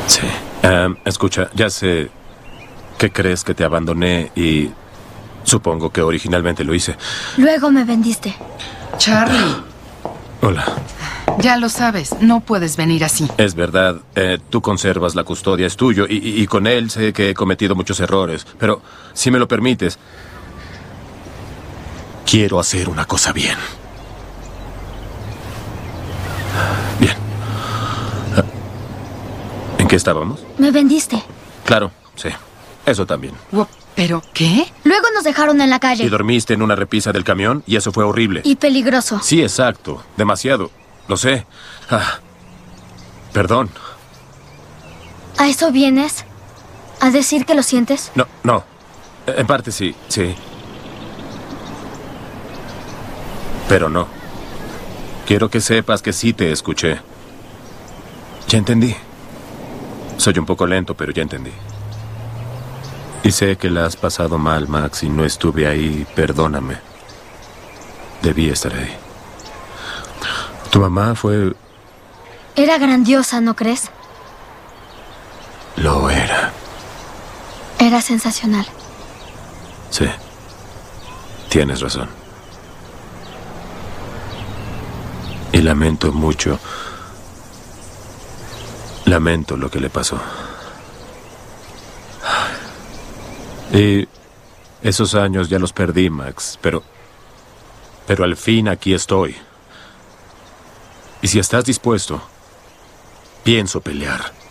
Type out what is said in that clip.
Sí. Escucha, ya sé que crees que te abandoné y supongo que originalmente lo hice. Luego me vendiste. Charlie, Hola. ya lo sabes, no puedes venir así. Es verdad, tú conservas la custodia, es tuyo, y con él sé que he cometido muchos errores, pero si me lo permites, quiero hacer una cosa bien. Bien. ¿En qué estábamos? Me vendiste. Claro, sí. Eso también. ¿Pero qué? Luego nos dejaron en la Y calle. dormiste en una repisa del camión y eso fue horrible. Y peligroso. Sí, exacto. Demasiado. Lo sé. Perdón. ¿A eso vienes? ¿A decir que lo sientes? No. En parte sí, sí. Pero no. Quiero que sepas que sí te escuché. Ya entendí. Soy un poco lento, pero ya entendí. Y sé que la has pasado mal, Max, y no estuve ahí. Perdóname. Debí estar ahí. Tu mamá fue... Era grandiosa, ¿no crees? Lo era. Era sensacional. Sí. Tienes razón. Y lamento mucho. Lamento lo que le pasó. Y esos años ya los perdí, Max, pero al fin aquí estoy. Y si estás dispuesto, pienso pelear.